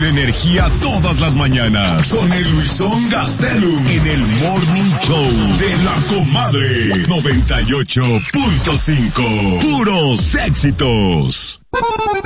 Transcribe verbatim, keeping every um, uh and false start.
Energía todas las mañanas con el Luisón Gastelum en el Morning Show de La Comadre noventa y ocho punto cinco. Puros éxitos.